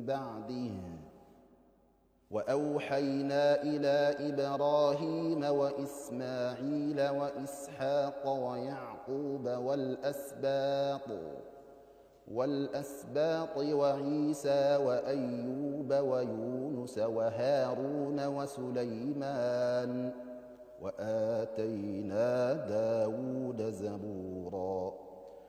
بعده وأوحينا إلى إبراهيم وإسماعيل وإسحاق ويعقوب والأسباط وعيسى وأيوب ويونس وهارون وسليمان وآتينا داود زبورا